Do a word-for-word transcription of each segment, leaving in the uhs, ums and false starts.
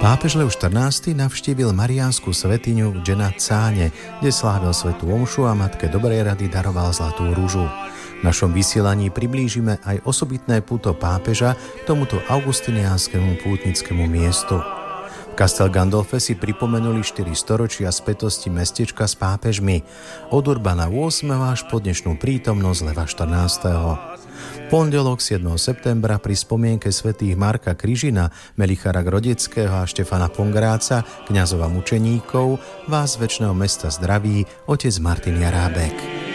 Pápež Lev štrnásty navštívil mariánsku svätyňu v Dženacáne, kde slávil svätú omšu a Matke Dobrej rady daroval zlatú ružu. V našom vysielaní priblížime aj osobitné puto pápeža k tomuto augustiniánskemu pútnickému miestu. V Castel Gandolfe si pripomenuli štyri storočia spätosti mestečka s pápežmi, od Urbana ôsmeho až po dnešnú prítomnosť Leva štrnásteho. Pondelok siedmeho septembra pri spomienke svätých Marka Križina, Melichara Grodeckého a Štefana Pongráca, kňazov a mučeníkov, vás z večného mesta zdraví otec Martin Jarábek.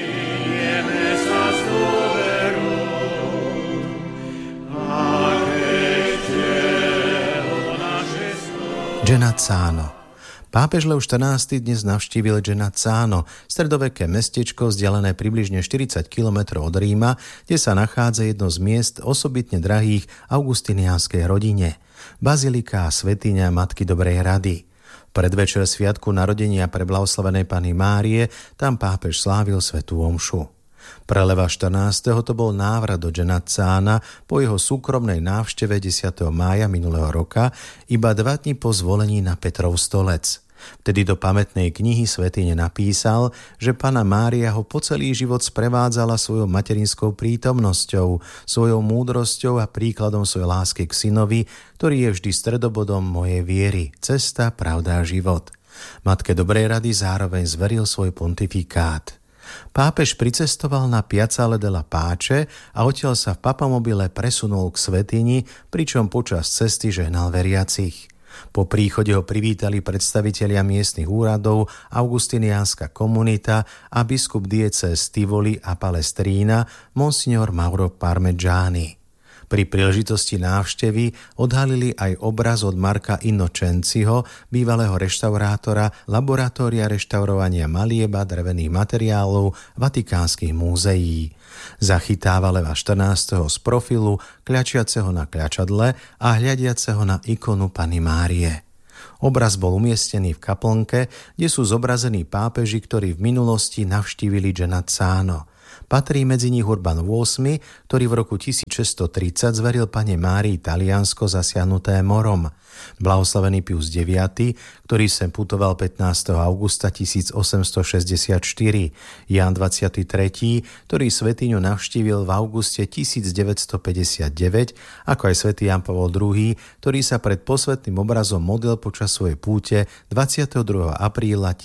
Dženacáno. Pápež Lev štrnásty dnes navštívil Dženacáno, stredoveké mestečko vzdialené približne štyridsať kilometrov od Ríma, kde sa nachádza jedno z miest osobitne drahých augustiniánskej rodine, bazilika a svätyňa Matky Dobrej rady. V predvečer sviatku narodenia preblahoslavenej Panny Márie tam pápež slávil svätú omšu. Pre Leva štrnásteho to bol návrat do Dženacána po jeho súkromnej návšteve desiateho mája minulého roka, iba dva dni po zvolení na Petrov stolec. Vtedy do pamätnej knihy svätyne napísal, že Panna Mária ho po celý život sprevádzala svojou materinskou prítomnosťou, svojou múdrosťou a príkladom svojej lásky k synovi, ktorý je vždy stredobodom mojej viery, cesta, pravda a život. Matke Dobrej rady zároveň zveril svoj pontifikát. Pápež pricestoval na Piazzale della Pace a odtiaľ sa v papamobile presunul k svätyni, pričom počas cesty žehnal veriacich. Po príchode ho privítali predstavitelia miestnych úradov, augustiniánska komunita a biskup diecéz Tivoli a Palestrina, monsignor Mauro Parmegiani. Pri príležitosti návštevy odhalili aj obraz od Marka Innocenciho, bývalého reštaurátora Laboratória reštaurovania malieba drevených materiálov Vatikánskych múzeí. Zachytáva Leva štrnásteho z profilu, kľačiaceho na kľačadle a hľadiaceho na ikonu Panny Márie. Obraz bol umiestnený v kaplnke, kde sú zobrazení pápeži, ktorí v minulosti navštívili Dženacáno. Patrí medzi nich Urban ôsmy, ktorý v roku tisícšesťstotridsať zveril Panne Márii Taliansko zasiahnuté morom. Blahoslavený Pius deviaty, ktorý sem putoval pätnásteho augusta tisícosemstošesťdesiatštyri. Ján dvadsiaty tretí, ktorý svätyňu navštívil v auguste tisícdeväťstopäťdesiatdeväť, ako aj svätý Ján Pavol druhý, ktorý sa pred posvätným obrazom modlil počas svojej púte dvadsiateho druhého apríla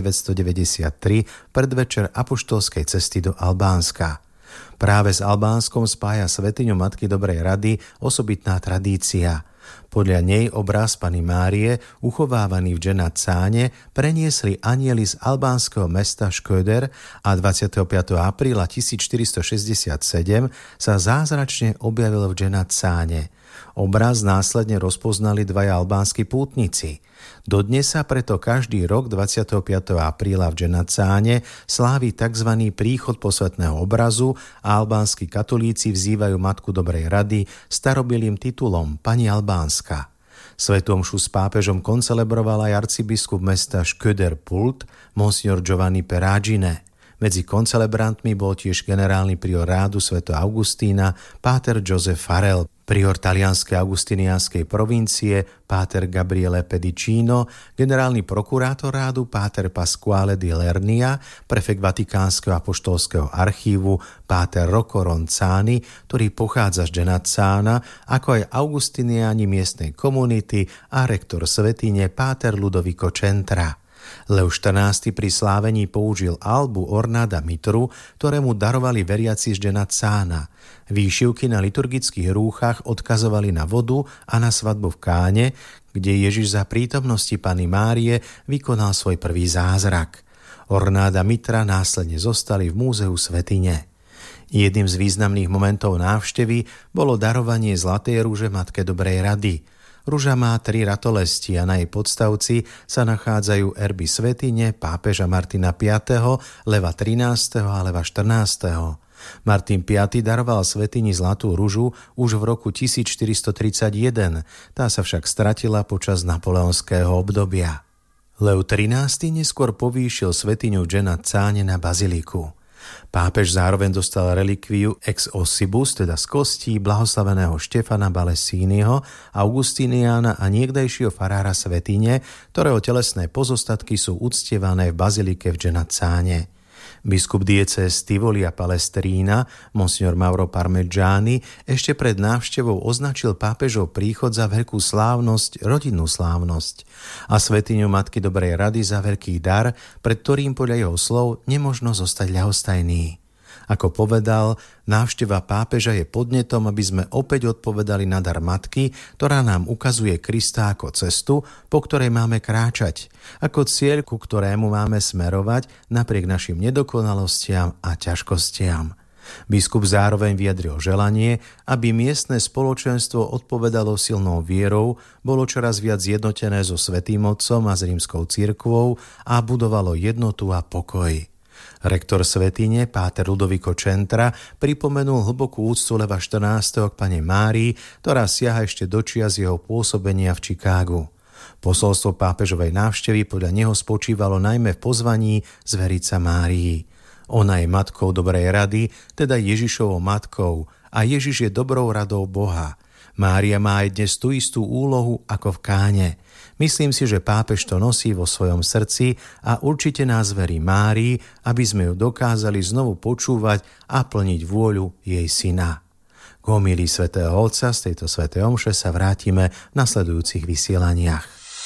tisícdeväťstodeväťdesiattri predvečer apoštolskej cesty do Albánska. Práve s Albánskom spája svätyňu Matky Dobrej rady osobitná tradícia. Podľa nej obraz Panny Márie, uchovávaný v Dženacáne, preniesli anjeli z albánskeho mesta Šköder a dvadsiateho piateho apríla tisícštyristošesťdesiatsedem sa zázračne objavil v Dženacáne. Obraz následne rozpoznali dvaja albánski pútnici. Dodnes sa preto každý rok dvadsiateho piateho apríla v Dženacáne slávi tzv. Príchod posvätného obrazu a albánski katolíci vzývajú Matku Dobrej rady starobilým titulom Pani Albánska. Svätú omšu s pápežom koncelebroval aj arcibiskup mesta Šköder Pult, monsignor Giovanni Peragine. Medzi koncelebrantmi bol tiež generálny prior rádu svätého Augustína, páter Joseph Farel, prior talianskej augustiniánskej provincie, páter Gabriele Pedicino, generálny prokurátor rádu, páter Pasquale di Lernia, prefekt Vatikánskeho apoštolského archívu, páter Rocco Ronzani, ktorý pochádza z Dženacána, ako aj augustiniáni miestnej komunity a rektor svätyne, páter Ludovico Centra. Lev štrnásty pri slávení použil albu Ornada Mitru, ktorému darovali veriaci z Dženacána. Výšivky na liturgických rúchach odkazovali na vodu a na svadbu v Káne, kde Ježiš za prítomnosti Panny Márie vykonal svoj prvý zázrak. Ornada Mitra následne zostali v múzeu svätyne. Jedným z významných momentov návštevy bolo darovanie zlatej rúže Matke Dobrej rady. Ruža má tri ratolesti a na jej podstavci sa nachádzajú erby svätyne, pápeža Martina piateho, Leva trinásteho a Leva štrnásteho. Martin piaty daroval svätyni zlatú ružu už v roku tisícštyristotridsaťjeden, tá sa však stratila počas napoleonského obdobia. Lev trinásty neskôr povýšil svätyňu v Dženacáne na baziliku. Pápež zároveň dostal relikviu ex ossibus, teda z kostí blahoslaveného Štefana Balesínyho, Augustiniána a niekdejšieho farára Svätyne, ktorého telesné pozostatky sú uctievané v bazilike v Genazzane. Biskup diecéz Tivoli a Palestrina, monsignor Mauro Parmigiani, ešte pred návštevou označil pápežov príchod za veľkú slávnosť, rodinnú slávnosť a svätyňu Matky Dobrej rady za veľký dar, pred ktorým podľa jeho slov nemožno zostať ľahostajný. Ako povedal, návšteva pápeža je podnetom, aby sme opäť odpovedali na dar matky, ktorá nám ukazuje Krista ako cestu, po ktorej máme kráčať, ako cieľ, ku ktorému máme smerovať napriek našim nedokonalostiam a ťažkostiam. Biskup zároveň vyjadril želanie, aby miestne spoločenstvo odpovedalo silnou vierou, bolo čoraz viac zjednotené so Svätým Otcom a s rímskou cirkvou a budovalo jednotu a pokoj. Rektor svätyne, páter Ludovico Centra, pripomenul hlbokú úctu Leva štrnásteho k Panne Márii, ktorá siaha ešte do čias jeho pôsobenia v Chicagu. Posolstvo pápežovej návštevy podľa neho spočívalo najmä v pozvaní zveriť sa Márii. Ona je matkou dobrej rady, teda Ježišovou matkou, a Ježiš je dobrou radou Boha. Mária má aj dnes tú istú úlohu ako v Káne. Myslím si, že pápež to nosí vo svojom srdci a určite nás verí Márii, aby sme ju dokázali znovu počúvať a plniť vôľu jej syna. K homílii svätého Otca z tejto svätej omše sa vrátime v nasledujúcich vysielaniach.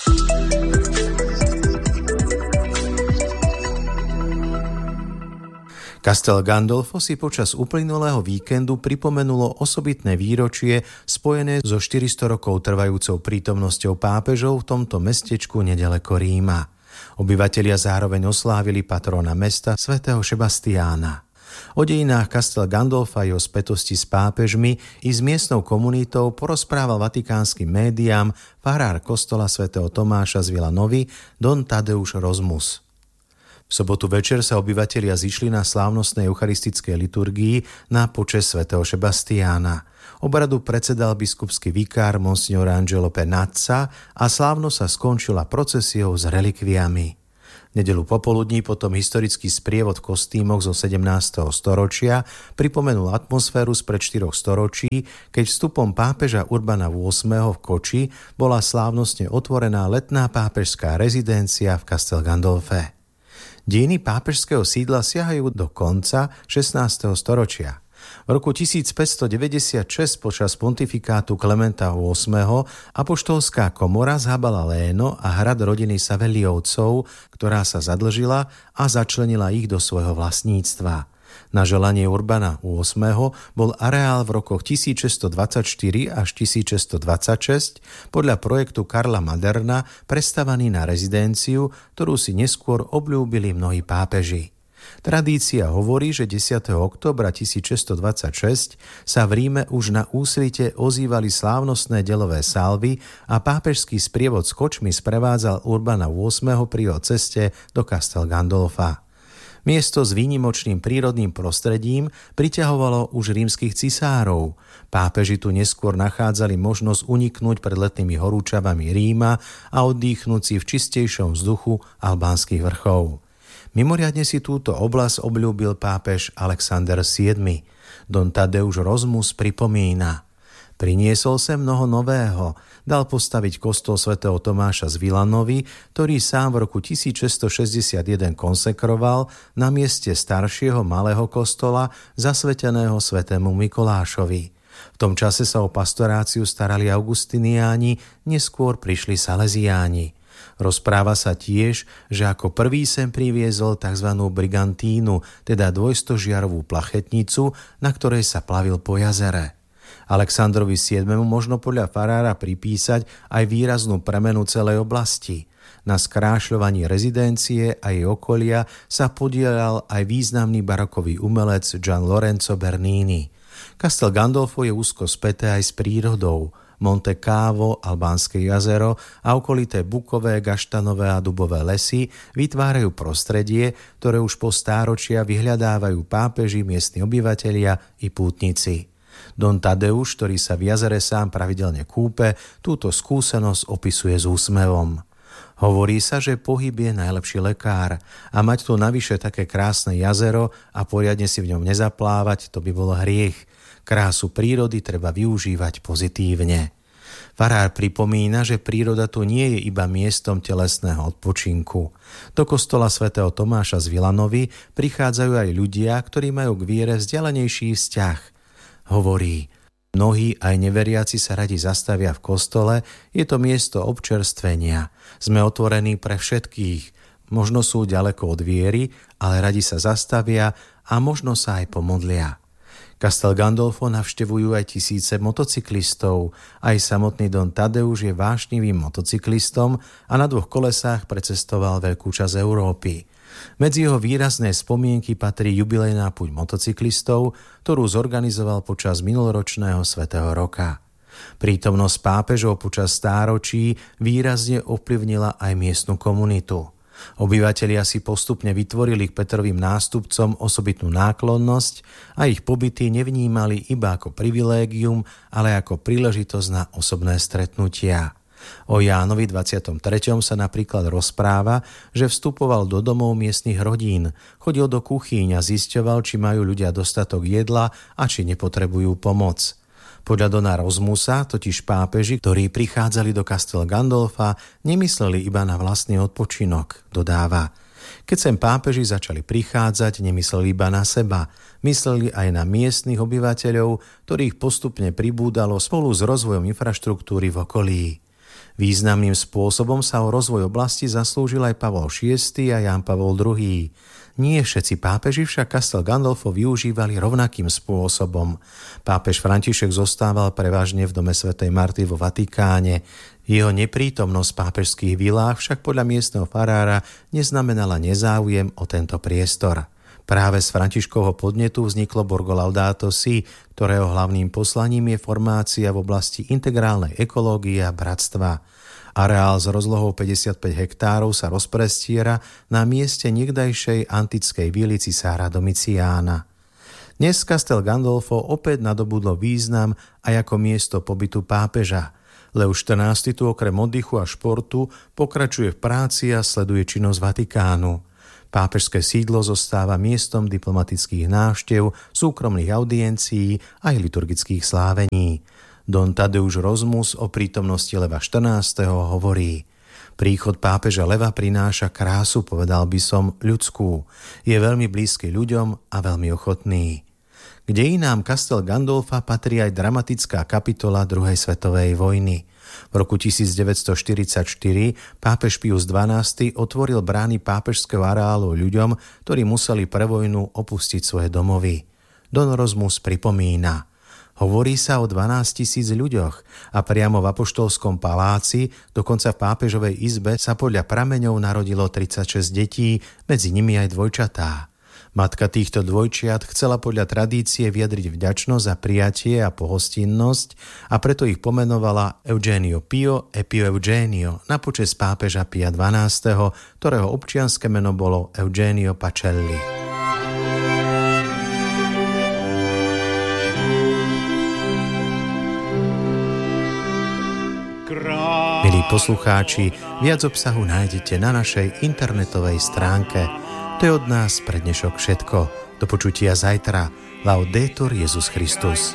Castel Gandolfo si počas uplynulého víkendu pripomenulo osobitné výročie spojené so štyristo rokov trvajúcou prítomnosťou pápežov v tomto mestečku nedaleko Ríma. Obyvatelia zároveň oslávili patróna mesta svätého Šebastiána. O dejinách Castel Gandolfa a o spätosti s pápežmi i s miestnou komunitou porozprával vatikánskym médiám farár kostola svätého Tomáša z Villanovy Don Tadeusz Rozmus. V sobotu večer sa obyvatelia zišli na slávnostnej eucharistickej liturgii na počesť svätého Šebastiána. Obradu predsedal biskupský vikár monsignor Angelo Penazza a slávnosť sa skončila procesiou s relikviami. V nedeľu popoludní potom historický sprievod v kostýmoch zo sedemnásteho storočia pripomenul atmosféru spred štyroch storočí, keď vstupom pápeža Urbana ôsmeho v Koči bola slávnostne otvorená letná pápežská rezidencia v Castel Gandolfe. Dejiny pápežského sídla siahajú do konca šestnásteho storočia. V roku tisícpäťstodeväťdesiatšesť počas pontifikátu Klementa ôsmeho apoštolská komora zhábala Léno a hrad rodiny Savelliovcov, ktorá sa zadlžila a začlenila ich do svojho vlastníctva. Na želanie Urbana ôsmeho bol areál v rokoch tisícšesťstodvadsaťštyri až tisícšesťstodvadsaťšesť podľa projektu Karla Maderna prestavaný na rezidenciu, ktorú si neskôr obľúbili mnohí pápeži. Tradícia hovorí, že desiateho októbra tisícšesťstodvadsaťšesť sa v Ríme už na úsvite ozývali slávnostné delové salvy a pápežský sprievod s kočmi sprevádzal Urbana ôsmeho pri jeho ceste do Castel Gandolfa. Miesto s výnimočným prírodným prostredím priťahovalo už rímskych cisárov. Pápeži tu neskôr nachádzali možnosť uniknúť pred letnými horúčavami Ríma a oddychnúť si v čistejšom vzduchu albánskych vrchov. Mimoriadne si túto oblasť obľúbil pápež Alexander siedmy. Don Tadeusz Rozmus pripomína: Priniesol sem mnoho nového, dal postaviť kostol svätého Tomáša z Villanovy, ktorý sám v roku tisícšesťstošesťdesiatjeden konsekroval na mieste staršieho malého kostola zasveteného svätému Mikulášovi. V tom čase sa o pastoráciu starali Augustiniáni, neskôr prišli Salesiáni. Rozpráva sa tiež, že ako prvý sem priviezol tzv. Brigantínu, teda dvojstožiarovú plachetnicu, na ktorej sa plavil po jazere. Alexandrovi siedmemu možno podľa farára pripísať aj výraznú premenu celej oblasti. Na skrášľovaní rezidencie a jej okolia sa podielal aj významný barokový umelec Gian Lorenzo Bernini. Castel Gandolfo je úzko späté aj s prírodou. Monte Cavo, Albánske jazero a okolité bukové, gaštanové a dubové lesy vytvárajú prostredie, ktoré už po stáročia vyhľadávajú pápeži, miestni obyvatelia i pútnici. Don Tadeusz, ktorý sa v jazere sám pravidelne kúpe, túto skúsenosť opisuje s úsmevom. Hovorí sa, že pohyb je najlepší lekár a mať tu navyše také krásne jazero a poriadne si v ňom nezaplávať, to by bol hriech. Krásu prírody treba využívať pozitívne. Farár pripomína, že príroda tu nie je iba miestom telesného odpočinku. Do kostola svätého Tomáša z Vilanovy prichádzajú aj ľudia, ktorí majú k viere vzdialenejší vzťah. Hovorí: mnohí aj neveriaci sa radi zastavia v kostole, je to miesto občerstvenia. Sme otvorení pre všetkých. Možno sú ďaleko od viery, ale radi sa zastavia a možno sa aj pomodlia. Castel Gandolfo navštevujú aj tisíce motocyklistov. Aj samotný Don Tadeusz je vášnivým motocyklistom a na dvoch kolesách precestoval veľkú časť Európy. Medzi jeho výrazné spomienky patrí jubilejná púť motocyklistov, ktorú zorganizoval počas minuloročného Svätého roka. Prítomnosť pápežov počas stáročí výrazne ovplyvnila aj miestnu komunitu. Obyvatelia si postupne vytvorili k Petrovým nástupcom osobitnú náklonnosť a ich pobyty nevnímali iba ako privilégium, ale ako príležitosť na osobné stretnutia. O Jánovi dvadsiatom treťom sa napríklad rozpráva, že vstupoval do domov miestnych rodín, chodil do kuchýň a zisťoval, či majú ľudia dostatok jedla a či nepotrebujú pomoc. Podľa Dona Rozmusa totiž pápeži, ktorí prichádzali do Castel Gandolfa, nemysleli iba na vlastný odpočinok, dodáva. Keď sem pápeži začali prichádzať, nemysleli iba na seba, mysleli aj na miestnych obyvateľov, ktorých postupne pribúdalo spolu s rozvojom infraštruktúry v okolí. Významným spôsobom sa o rozvoj oblasti zaslúžil aj Pavol šiesty a Ján Pavol druhý. Nie všetci pápeži však Castel Gandolfo využívali rovnakým spôsobom. Pápež František zostával prevažne v dome svätej Marty vo Vatikáne. Jeho neprítomnosť v pápežských vilách však podľa miestneho farára neznamenala nezáujem o tento priestor. Práve z Františkovho podnetu vzniklo Borgo Laudato Si, ktorého hlavným poslaním je formácia v oblasti integrálnej ekológie a bratstva. Areál s rozlohou päťdesiatpäť hektárov sa rozprestiera na mieste niekdajšej antickej vily cisára Domiciána. Dnes Castel Gandolfo opäť nadobudlo význam aj ako miesto pobytu pápeža. Leo štrnásty tu okrem oddychu a športu pokračuje v práci a sleduje činnosť Vatikánu. Pápežské sídlo zostáva miestom diplomatických návštev, súkromných audiencií aj liturgických slávení. Don Tadeusz Rozmus o prítomnosti Leva štrnásteho hovorí: príchod pápeža Leva prináša krásu, povedal by som, ľudskú. Je veľmi blízky ľuďom a veľmi ochotný. K dejinám Castel Gandolfa patrí aj dramatická kapitola druhej svetovej vojny. V roku devätnásťstoštyridsaťštyri pápež Pius dvanásty otvoril brány pápežského areálu ľuďom, ktorí museli pre vojnu opustiť svoje domovy. Don Rozmus pripomína: hovorí sa o dvanásť tisíc ľuďoch a priamo v apoštolskom paláci, dokonca v pápežovej izbe, sa podľa prameňov narodilo tridsaťšesť detí, medzi nimi aj dvojčatá. Matka týchto dvojčiat chcela podľa tradície vyjadriť vďačnosť za prijatie a pohostinnosť a preto ich pomenovala Eugenio Pio e Pio Eugenio na počesť pápeža Pia dvanásteho, ktorého občianske meno bolo Eugenio Pacelli. Milí poslucháči, viac obsahu nájdete na našej internetovej stránke. To je od nás pre dnešok všetko. Do počutia zajtra. Laudetur Jesus Christus.